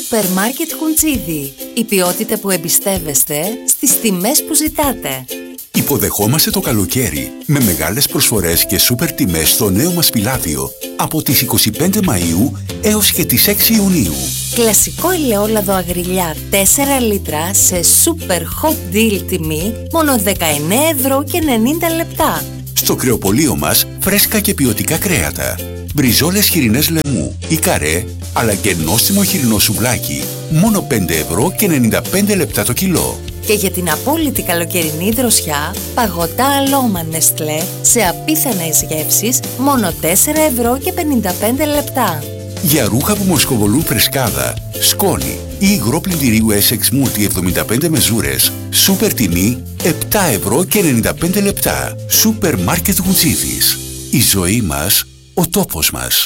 Σούπερ Μάρκετ Χουντσίδι. Η ποιότητα που εμπιστεύεστε στις τιμές που ζητάτε. Υποδεχόμαστε το καλοκαίρι με μεγάλες προσφορές και σούπερ τιμές στο νέο μας φυλάδιο από τις 25 Μαΐου έως και τις 6 Ιουνίου. Κλασικό ελαιόλαδο αγριλιά 4 λίτρα σε σούπερ hot deal τιμή μόνο 19 ευρώ και 90 λεπτά. Στο κρεοπωλείο μας φρέσκα και ποιοτικά κρέατα, μπριζόλες χοιρινές λαιμού ή καρέ, αλλά και νόστιμο χοιρινό σουβλάκι, μόνο 5 ευρώ και 95 λεπτά το κιλό. Και για την απόλυτη καλοκαιρινή δροσιά, παγωτά αλόμα Νεστλέ σε απίθανες γεύσεις, μόνο 4 ευρώ και 55 λεπτά. Για ρούχα που μοσκοβολούν φρεσκάδα, σκόνη ή υγρό πλυντηρίου Essex Multi 75 μεζούρες, σούπερ τιμή 7 ευρώ και 95 λεπτά. Σούπερ Μάρκετ Γουτσίδης. Η ζωή μας, ο τόπος μας.